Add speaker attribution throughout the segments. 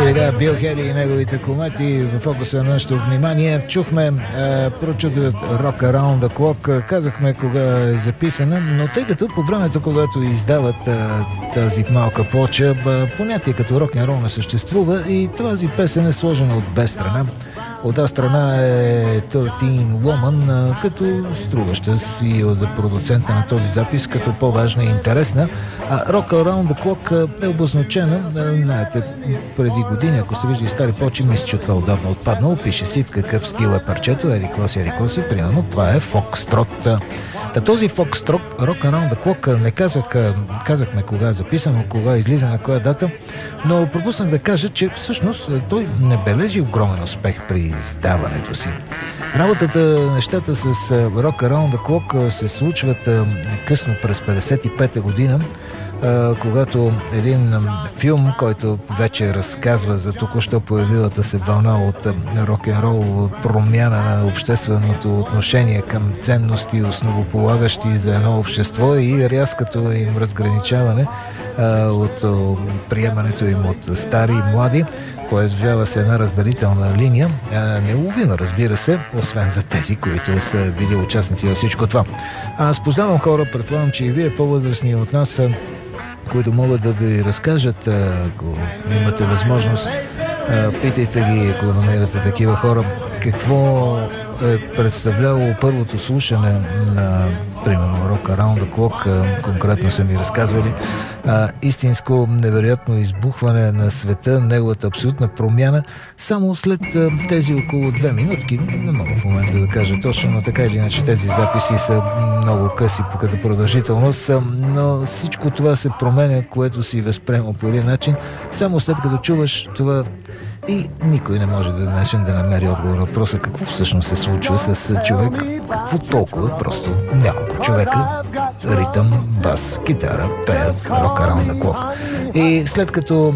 Speaker 1: Сега Бил Хели и неговите комети в фокуса на нашето внимание. Чухме прочутият Rock Around the Clock. Казахме кога е записана, но тъй като по времето, когато издават тази малка плоча, понятие като рок-н-рол не съществува и тази песен е сложена от две страна. От една страна е 13 Woman, като струваща си от продуцента на този запис, като по-важна и интересна. А Rock Around the Clock е обозначена, знаете, преди години, ако сте виждали стари плочи, мисля, че това отдавна отпаднало. Пише си в какъв стил е парчето, еди коси, примерно това е Foxtrot. Този Foxtrot, Rock Around the Clock, не казахме кога е записано, кога е излиза, на коя дата, но пропуснах да кажа, че всъщност той не бележи огромен успех при издаването си. Нещата с Rock Around the Clock се случват късно през 55-та година, когато един филм, който вече разказва за току-що появилата се вълна от рок-н-рол, промяна на общественото отношение към ценности, основополагащи за едно общество и рязкото им разграничаване от приемането им от стари и млади, появява се една разделителна линия, неуловима, разбира се, освен за тези, които са били участници във всичко това. Аз познавам хора, предполагам, че и вие по-възрастни от нас, които могат да ви разкажат, ако имате възможност, питайте ги, ако намерите такива хора, какво е представлявало първото слушане на, примерно, Rock Around the Clock, конкретно са ми разказвали, истинско невероятно избухване на света, неговата абсолютна промяна, само след тези около 2 минутки, не мога в момента да кажа точно, но така или иначе тези записи са много къси като продължителност, но всичко това се променя, което си възприема по един начин, само след като чуваш това. И никой не може да днешен да намери отговор на въпроса какво всъщност се случва с човек, какво толкова, просто няколко човека, ритъм, бас, китара, пеят Rock Around the Clock. И след като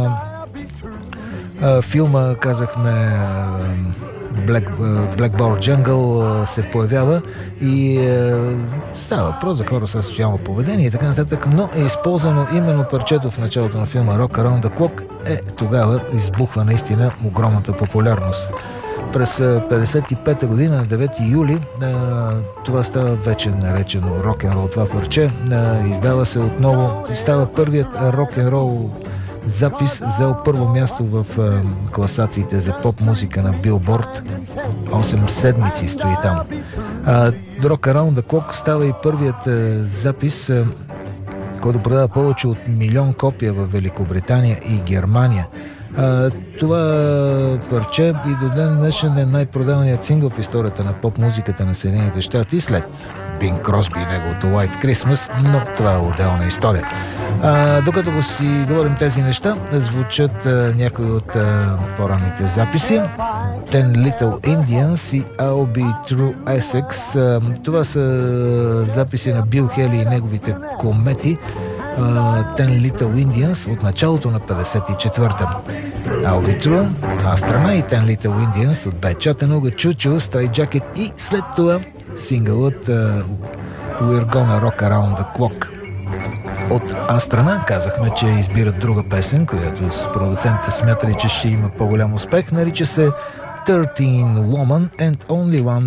Speaker 1: филма, казахме, Blackboard Jungle се появява и става въпрос за хора с социално поведение и така нататък, но е използвано именно парчето в началото на филма Rock Around the Clock, тогава избухва наистина огромната популярност. През 55-та година, на 9 юли, това става вече наречено рок-н-рол, това парче, издава се отново, става първият рок-н-рол запис, взел първо място в класациите за поп-музика на Билборд. 8 седмици стои там. Rock Around the Clock става и първият запис, който продава повече от 1 милион копия в Великобритания и Германия. Това парче и до ден днешен е най-продаваният сингъл в историята на поп-музиката на Съединените щати след Бинг Кросби и неговото White Christmas, но това е отделна история. Докато го си говорим тези неща, звучат някои от по-ранните записи. Ten Little Indians и I'll Be True Essex. Това са записи на Бил Хели и неговите комети. Ten Little Indians от началото на 54-та. I'll Be True, страна и Ten Little Indians от Bad Chattanooga, Choo Choo, Stray Jacket и след това сингълът We're Gonna Rock Around the Clock. От страна казахме, че избират друга песен, която с продуцентите смятали, че ще има по-голям успех. Нарича се 13 Woman and Only One